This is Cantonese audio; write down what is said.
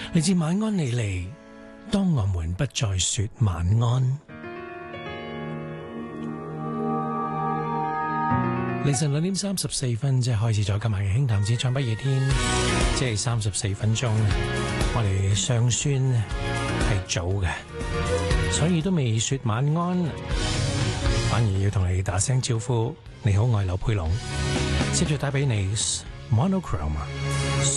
嚟自晚安你嚟，當我們不再說晚安。凌晨2:34，即係開始咗今晚嘅輕談之唱不夜天，即係34分鐘。我哋尚算係早嘅，所以都未說晚安，反而要同你打聲招呼。你好，我係劉佩龍，接住帶俾你 Monochrome。